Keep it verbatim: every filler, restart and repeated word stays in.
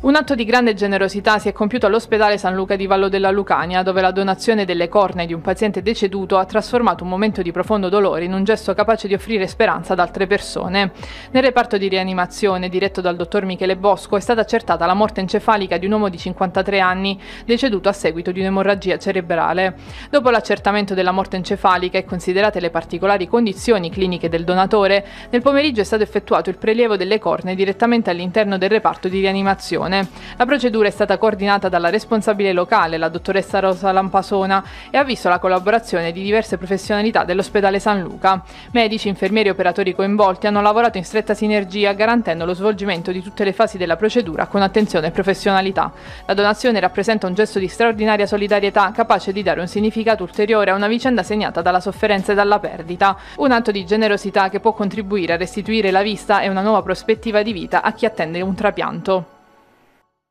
Un atto di grande generosità si è compiuto all'ospedale San Luca di Vallo della Lucania, dove la donazione delle cornee di un paziente deceduto ha trasformato un momento di profondo dolore in un gesto capace di offrire speranza ad altre persone. Nel reparto di rianimazione, diretto dal dottor Michele Bosco, è stata accertata la morte encefalica di un uomo di cinquantatré anni, deceduto a seguito di un'emorragia cerebrale. Dopo l'accertamento della morte encefalica e considerate le particolari condizioni cliniche del donatore, nel pomeriggio è stato effettuato il prelievo delle cornee direttamente all'interno del reparto di rianimazione. La procedura è stata coordinata dalla responsabile locale, la dottoressa Rosa Lampasona, e ha visto la collaborazione di diverse professionalità dell'ospedale San Luca. Medici, infermieri e operatori coinvolti hanno lavorato in stretta sinergia, garantendo lo svolgimento di tutte le fasi della procedura con attenzione e professionalità. La donazione rappresenta un gesto di straordinaria solidarietà, capace di dare un significato ulteriore a una vicenda segnata dalla sofferenza e dalla perdita, un atto di generosità che può contribuire a restituire la vista e una nuova prospettiva di vita a chi attende un trapianto.